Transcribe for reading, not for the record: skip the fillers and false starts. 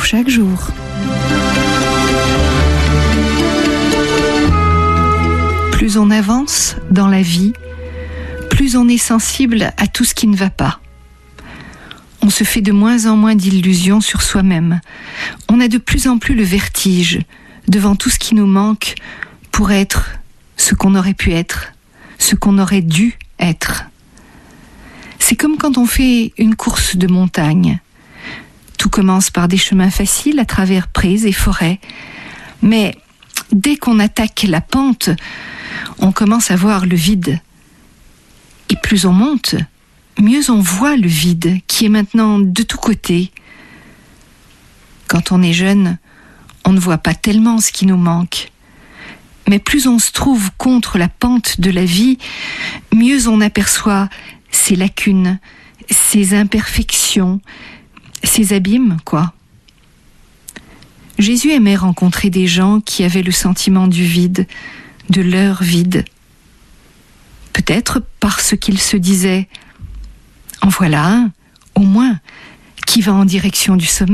pour chaque jour. Plus on avance dans la vie, plus on est sensible à tout ce qui ne va pas. On se fait de moins en moins d'illusions sur soi-même. On a de plus en plus le vertige devant tout ce qui nous manque pour être ce qu'on aurait pu être, ce qu'on aurait dû être. C'est comme quand on fait une course de montagne. Tout commence par des chemins faciles à travers prés et forêts. Mais dès qu'on attaque la pente, on commence à voir le vide. Et plus on monte, mieux on voit le vide qui est maintenant de tous côtés. Quand on est jeune, on ne voit pas tellement ce qui nous manque. Mais plus on se trouve contre la pente de la vie, mieux on aperçoit ses lacunes, ses imperfections, ses abîmes, quoi. Jésus aimait rencontrer des gens qui avaient le sentiment du vide, de leur vide. Peut-être parce qu'il se disait « En voilà un, au moins, qui va en direction du sommet ».